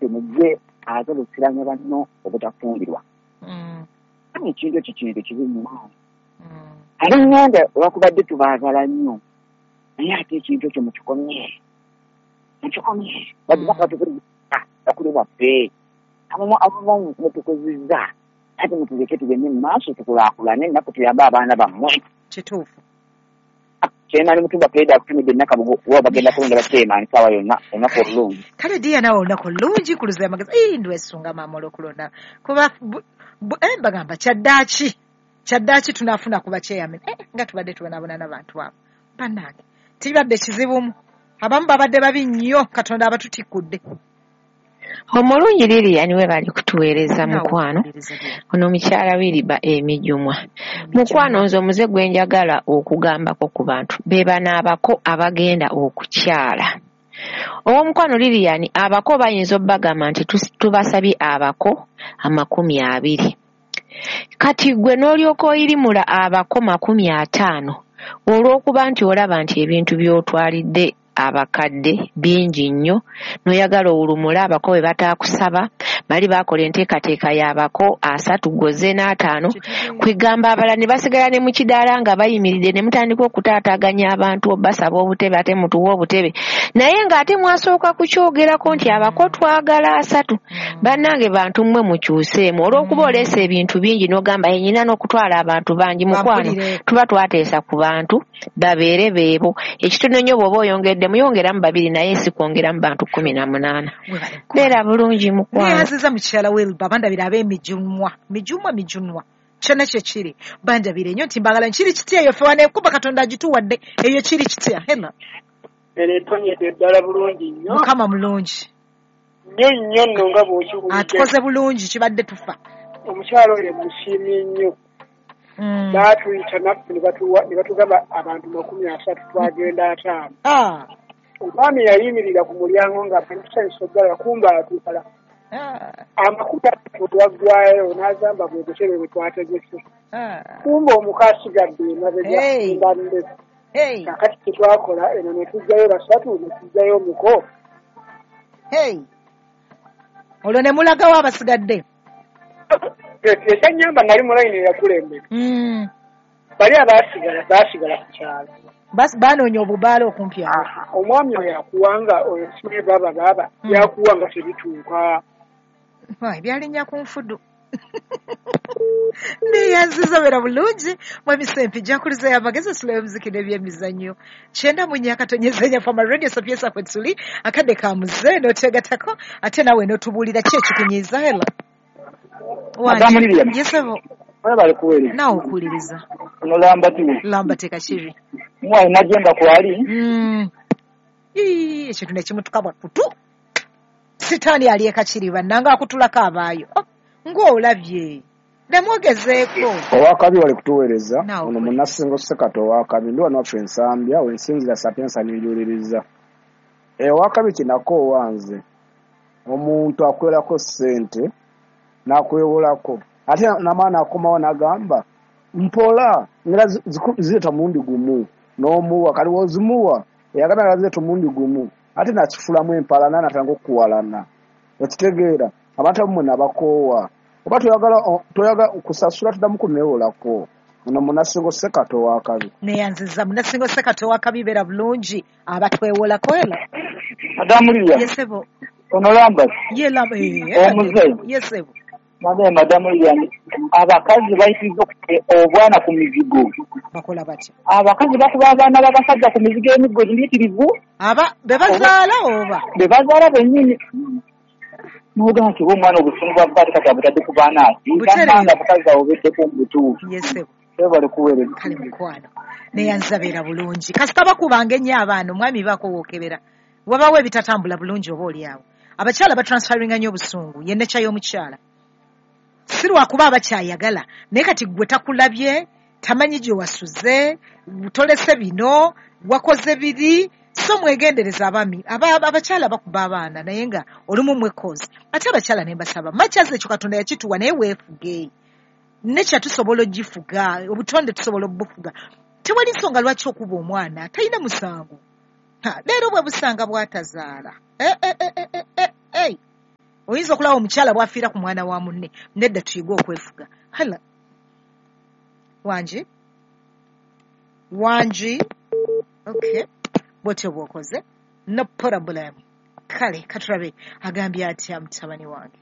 mugye azolusiranya banno obutafumbirwa ekintu ekyo kintu kibi nnyo ab'enganda olwakubadde tubaagala nnyo naye ate ekintu ekyo mukikomye bakulu baffe abamu mutukozizza ate mutuleke tugende mu maaso tukulaakulane ennaku tuyambe abaana bammwe kituufu kyemaani mutumba peeda akutumidde ennakabugo wa bagenda kulonda bakyemaani saawa yonna olunaku olulungi kale diya nawe olunaku olulungi kuluza amagezi ndwesunga maama olwokulonda kuba bagamba kyaddaaki tunaafuna kuba kyeyamene nga tubadde tubonaabona n'abantu abo bannange tibadde kizibumu abamu babadde babi nnyo katonda abatutikudde omulungi Lilian we bali kutuweereza mukwano ono mukyala Wiriba Emijumwa mukwano nze omuze gwe njagala okugambako ku bantu be banaabako abagenda okukyala ow'omukwano Lilian abako bayinza obbagamba nti tubasabye abako 20 kati gwe n'olyoka oyirimula abako 50 olw'okuba nti olaba nti ebintu by'otwalidde abakadde bingi nnyo n'oyagala owulumula abako bwe bataakusaba bali baakola enteekateeka y'abako 3 goze n'5 kwegamba abalala ne basigala ne mu kidaala nga bayimiridde ne mutandika okutaataaganya abantu basaba obutebe ate mutuwa obutebe naye ng'ate mwasooka kukyogerako nti abako twagala 3 bannange bantu mmwe mukyuseemu olw'okuba oleesa ebintu bingi n'ogamba nyina n'okutwala abantu bangi mukwano tuba twateesa ku bantu babeere beebo ekitono nnyo bw'oba oyongedde muyongeramu 2 naye si kwongeramu bantu 18 beera bulungi mukwano neyaziza mukyala Wilba bandabira ab'emijunwa kyonna kye kiri bandabire nnyo nti mbagala nkiri kitya eyo fewa nekuba katonda agituwadde eyo kiri kitya hela eretonyedde ddala bulungi nnyo mukama mulungi nnyo nno nga bw'okiwulidde atukoze bulungi kibadde tufa omukyalo oyo musiimye nnyo baatuyita naffe ne batugamba abantu 30 twagenda 5 omwami yayimirira ku mulyango nga nsogala kumba atukala amakumi twaggwayo n'agamba bwe butebe bwe twategese kumba omukasigadde emabega kakati tetwakola eno ne tujjayo 3 ne tujjayo muko olwo ne mulagawo abasigadde ekyanyamba nali mulayini eyakulembera bali baasigala ku kyalo baanoonya obubaala okumpi awo omwami oyo yakuwanga oyo baaba yakuwanga tebituuka ebyalinnya ku nfudu neyanziza beera bulungi mwemisempi jakuliza yamagezi esula y'omuziki n'ebyemizannyo 9 katonyezenya fama radio sapiesa kwetsuli akadde ka muze n'otegatako ate nawe n'otubuulira ki ekikunyiiza hela yesebo nawe okuwuliriza lamba tekakiri mwaina jemba kwali ekintu nekimutuka bwakutu sitaani ali ekakiri bannanga akutulako abaayo ng'olabye nemwogezeeko owakabi wali kutuweereza ono munnasingo Sekato owakabi ndi wano waffe ensambya wensinzira sapiensa ninjuliriza owakabi kinako owanze omuntu akwerako ssente n'akwebolako ate namaana akomawo n'agamba mpola ngera zireeta mulundi gumu n'omuwa kali wozimuwa eyagala ngazireeta omulundi gumu ate nakifulamu empalana natanga okuwalana okitegeera abantu abamwe nabakoowa oba toyagala kusasula tuddamu kuneewolako ono munasingo Sekato owakabi neyanziza munasingo Sekato owakabi beera bulungi abatwewolako era madamuliya yesebo ono lambert omuze yesebo madamu Lilian abakazi bayitiriza obwana ku mizigo bakola batya abakazi bakuba abaana b'abasajja ku mizigo emiggo giyitirivu bebazaala oba bebazaala bennyini n'ogamba nti omwana obusungu bwa bbaati kati abutadde ku baana ati abakazi awo beddeko mu butuufu yesebo bali kuweereza kale mukwano neyanziza beera bulungi kasita bakubanga ennyo abaana omwami baako wookebera wabawo ebitatambula bulungi oba oli awo abakyala batransferinga nnyo obusungu yennecha y'omukyala si lwakuba abakyayagala naye kati gwe takulabye tamanyi gye wasuze tolese bino wakoze biri so mwegendereza abami abakyala bakuba abaana naye nga olumu mwekozi ate abakyala ne mbasaba makyazi ekyo katonda yakituwa naye weefuge nekya tusobola ogifuga obutonde tusobola obufuga tewali nsonga lwaki okuba omwana talina musango leero bwe busanga bwatazaala oyinza okulaba omukyala bw'afiira ku mwana wa munne nedda tuyiga okwefuga hala wanji okay bwotyo bw'okoze no problem kale katulabe agambye atya mutabani wange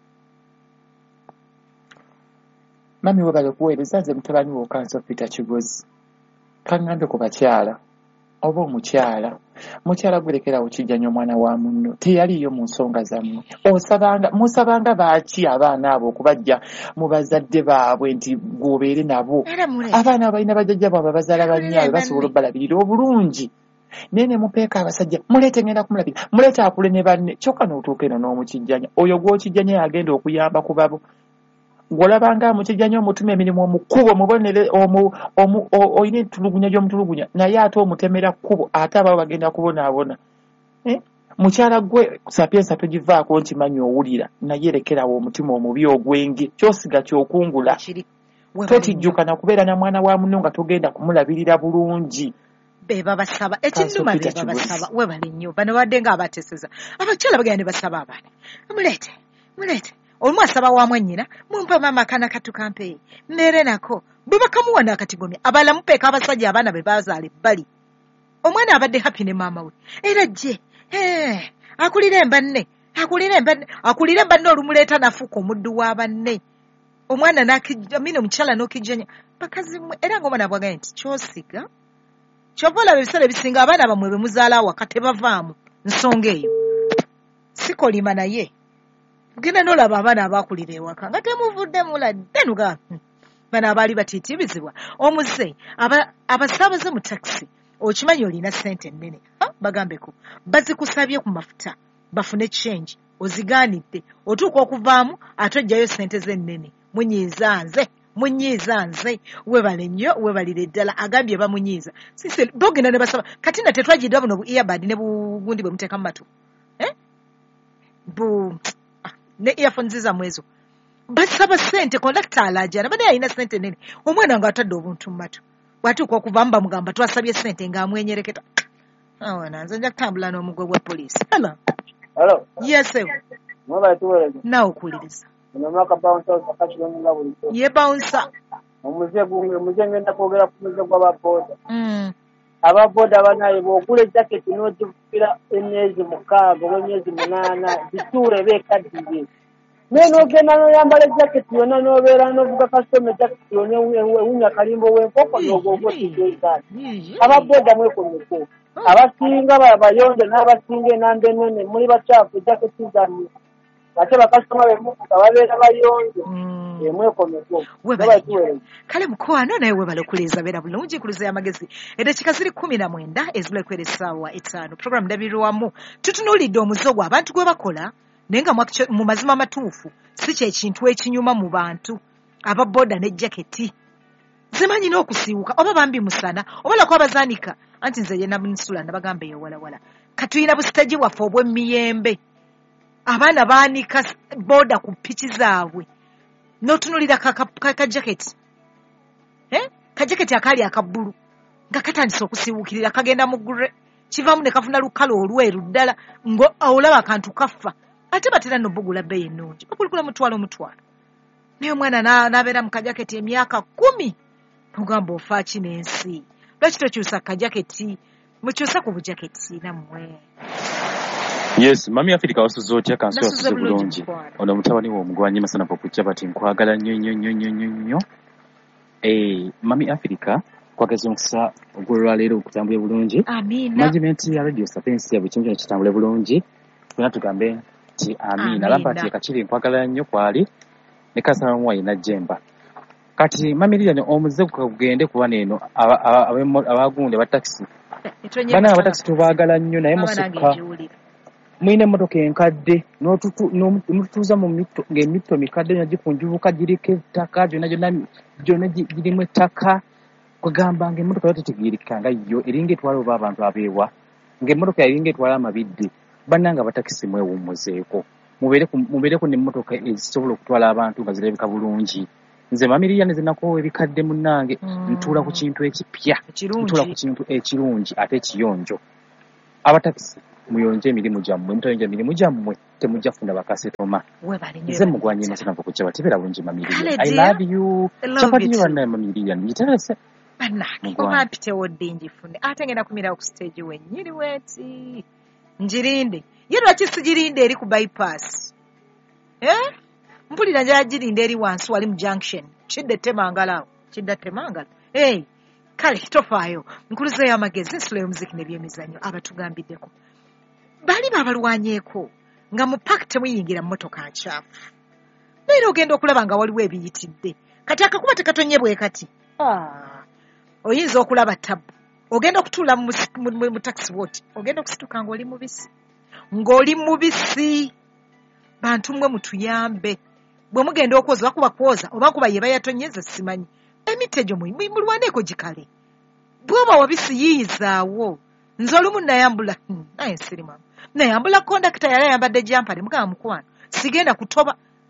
mami webale kuweereza nze mutabani wo Kanso Peter Kigozi kaŋŋambe ku bakyala oba omukyala gwerekerawo kijjanya omwana wa munno teyaliyo mu nsonga zammwe musabanga baaki abaana abo okubajja mu bazadde baabwe nti gwobeere nabo abaana balina bajjajja baabwe abazaala bannyaabwe basobola obbalabirira obulungi naye ne mupeeka abasajja muleete ngenda kumulabira muleete akule ne banne kyokka n'otuuka eno n'omukijjanya oyo gw'okijjanya yagenda okuyamba ku babo ng'olabanga mukijjanya omutuma emirimu omukubo mubonere olina entulugunya gy'omutulugunya naye ate omutemera kkubo ate ababo bagenda kubonaabona mukyala gwe sapiensa togivaako nti manyi owulira naye lekerawo omutima omubi ogwenge kyosiga kyokungula totijjuka na kubeera na mwana wa muno nga togenda kumulabirira bulungi bebabasaba ekinnuma bebabasaba webale nnyo bano badde nga abateeseza abakyala bagenda ne basaba abaana muleete olumu asaba wa mwannyina mumpa maama akana katukampeeyi mbeere nako bwe bakamuwa n'akatigomya abala mupeeka abasajja abaana be bazaala ebbali omwana abadde happy ne maama we era gye akulira embanne olumuleeta nafuuka omuddu wa banne omwana amina omukyala n'okijjanya bakazi mmwe era ng'omwana bwagaye nti kyosiga kyova olaba ebiseera ebisinga abaana bamwe be muzaala awaka tebavaamu nsonga eyo sikolima naye genda n'olaba abaana abaakulira ewaka nga temuvudde muladde nuga bano abaali batiitibizibwa omuze abasaabaze mu takisi okimanyi olina ssente ennene bagambeko bazikusabye ku mafuta bafune change ozigaanidde otuuka okuvaamu ate ojjayo ssente z'ennene munyiiza nze webale nnyo webalire ddala agambye bamunyiiza bogenda ne basaba kati na tetwagiddwa buno bu earbud ne bugundi bwe muteeka mu matu ne earphones zammwe ezo basaba ssente kondakita alaajana bane alina ssente nene omwana nga atadde obuntu mu matu bwatuuka okuvaamu bamugamba twasabye ssente ng'amwenyereketa awana nze nja kutambula n'omugwe gwa poliisi yesewo naawe okuwuliriza ye bouncer omuze ngenda kwogera ku muze gw'ababooda ababooda banaye bw'ogula ejaketi n'ogivukira emyezi 6 oba emyezi 8 zituule beekaddiye naye n'ogenda n'oyambala ejaketi yonna n'obeera n'ovuga kasitoma ejaketi yonna ewunya kalimbo w'enkoko n'ogwogwa otigeezaani ababooda mwekomeko abasinga bayonde n'abasinga enamba ennene muli bakyafu ejaketi zammwe ate bakasitoma bemuvuga babeera bayonde emwekomeko kale mukwano naye webale okuleeza beera bulungi nkuluza y'amagezi eddakiika ziri 19 ezilekwera essaawa 5 programu ndabirwamu tutunuulidde omuze ogwo abantu gwe bakola naye nga mu mazima amatuufu si kyekintu ekinyuma mu bantu ababooda n'ejaketi zimanyi n'okusiiwuka oba bambi musana obalako abazaanika anti nze ye nabunsula nabagamba eyo walawala katuyina busitagi waffe obw'emiyembe abaana baanika booda ku piki zaabwe n'otunulira kajaketi kajaketi akaali akabbulu nga katandise okusiiwukirira kagenda mu gure kivaamu ne kafuna lukala olweru ddala ng'olaba akantu kaffa ate batera n'obugula bbeeyi ennungi bakulikula omutwalo naye omwana n'abeera mu kajaketi emyaka 10 ogamba ofa ki n'ensi lwaki tokyusa kajaketi mukyusa ku bujaketi nammwe yes mami Afrika wasuze otya Kanso wasuze bulungi ono mutabani w'omugwanyi masanapo kujja bati nkwagala nnyo mami Afrika kwageza omukisa ogw'olwaleero okutambula bulungi management ya radio sapiensi ya buli kimu kitambule bulungi twena tugambe nti amiina lambati akakiri nkwagala nnyo kwali ne kasalamu wayina jemba kati mami Lilian omuze kugende kuba neeno abagunde abatakisi bana abatakisi tubaagala nnyo naye musukka mwine emmotoka enkadde n'otutuuza mu mitto ng'emitto mikadde nagikunjubuka giriko ettaka gyonna girimu ettaka kwegamba ng'emmotoka yo tetegeerekanga yo eringa etwala oba abantu abeewa ng'emmotoka eringa etwala amabidde bannanga abatakisi mwewummuzeeko mubeereko n'emmotoka ezisobola okutwala abantu nga zirabika bulungi nze mami Lilian zinakoowa ebikadde munnange ntuula ku kintu ekipya ntuula ku kintu ekirungi ate ekiyonjo abatakisi muyonje emirimu gyammwe mutayonja emirimu gyammwe temujja kufuna bakasetoma nze mugwanye masanava ku kyaba tibera bulungi Mamiriya I love you chapati wanna Mamiriya njiterese bannange oba mpitewo ddi njifune ate ngenda kumirawo ku stage wennyini weeti njirinde ye lwaki sigirinde eri ku bypass mpulira njagirinde eri wansi wali mu junction kidde temangalawo kale tofaayo nkuluzeeyo amagezi nsula y'omuziki n'ebyemizannyo abatugambiddeko bali babalwanyeeko nga mu paaka temuyingira mu mmotoka nkyafu naye ogenda okulaba nga waliwo ebiyitidde kati akakuba tekatonye bwe kati oyinza okulaba tabu ogenda okutuula mu taxi woti ogenda okusituka ng'oli mubisi bantu mmwe mutuyambe bwe mugenda okwoza bakuba kwoza oba kuba ye bayatonyeza simanyi emitejo mulwaneeko gikale bwoba wabisiyiyizaawo nze olumu nayambula naye nsirimamu nayambula kondakita yali ayambadde jampale mugamba mukwano sigenda kutoba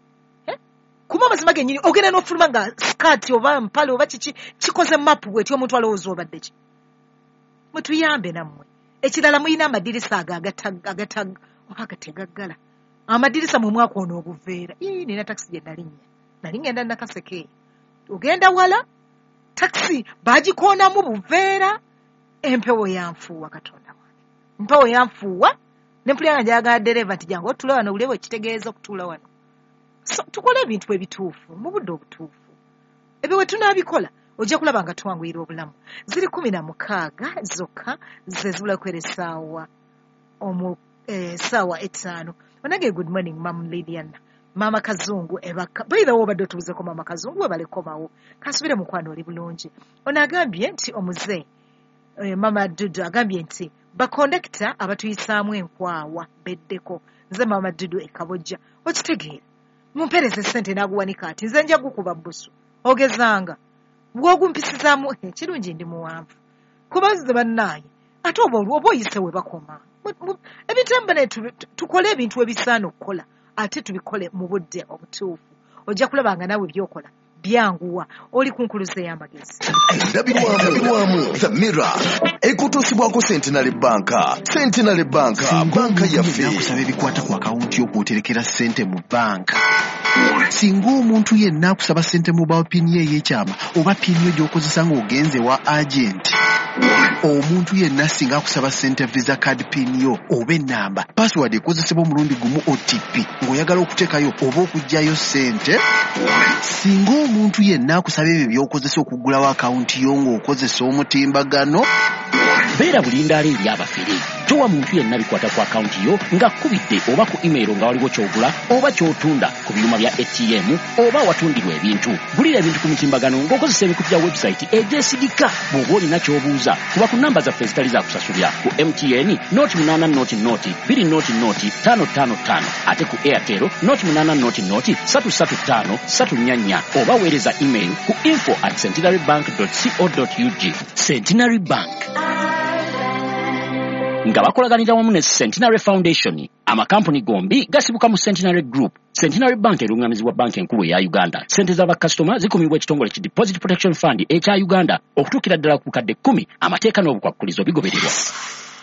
kuma amazima gennyini ogenda n'ofuluma nga sikaati oba mpale oba kiki kikoze mapu bweti omuntu alowooza obadde ki mutuyambe nammwe ekirala muyina amadirisa ago agategaggala amadirisa mu mwaka ono oguveera nina takisi gye nali ngenda nakaseke ogenda wala takisi bagikoonamu buveera empewo yanfuuwa katonda wange empewo yanfuuwa nempulira nga njagala dereva nti jangu otula wano ule bwe kitegeeza okutuula wano so tukole ebintu ebituufu mu budde obutuufu ebyo we tunaabikola ojja kulaba nga tuwanguyira obulamu ziri 16 zokka ze zibula kwera essaawa essaawa 5 onage good morning mam Lydiana mama Kazungu ebaka bayibawo obadde otubuzeko mama Kazungu webalekomawo kasubire mukwano oli bulungi ono agambye nti omuze mama Dudu agambye nti bakondakita abatuyisaamu enkwawa beddeko nze mama Dudu ekabojja okitegeera mumpereze ssente n'aguwanika ati nze nja gukuba busu ogezanga bw'ogumpisizaamu ekirungi ndi muwanvu kubazize bannaaye ate oba oyise we bakoma ebintu embene tukole ebintu ebisaana okukola ate tubikole mu budde obutuufu ojja kulaba nga naawe byokola byanguwa oli ku nkuluze y'amagezi endabirwamu the mirror ekutuusibwako Centenary Bank banka yaffe akusaba ebikwata ku akawunti y'okwoterekera ssente mu banka singa omuntu yenna akusaba ssente mu bawa pini ye ey'ekyama oba pini yo gy'okozesa ng'ogenze wa agenti omuntu yenna singa akusaba ssente visa card pin yo oba ennamba password ekozesebwa omulundi gumu OTP ng'oyagala okuteekayo oba okuggyayo ssente singa omuntu yenna akusaba ebyo by'okozesa okugulawo akawunti yo ng'okozesa omutimbagano beera bulindaala eri abafere towa muntu yenna bikwata ku akawunti yo ng'akkubidde oba ku email nga waliwo ky'ogula oba ky'otunda ku byuma bya ATM oba watundirwa ebintu gulira ebintu ku mutimbagano ng'okozesa ebikutu bya website egyesigika bw'oba olina ky'obuuza kuba ku namba zaffe ezitali za kusasulira ku MTN noti 8 noti 2 noti 555 ate ku Airtel noti 8 noti 335 344 oba weereza email ku info@centenarybank.co.ug. Centenary Bank nga bakolaganira wamu ne Centenary Foundation amakampuni gombi gasibuka mu Centenary Group. Centenary Bank erungamizibwa banka enkulu ya Uganda. Sente z'abakasitoma zikumibwa ekitongole ki Deposit Protection Fund ekya Uganda okutuukira ddala ku kadde 10 amateeka n'obukwakkulizo bigobererwa.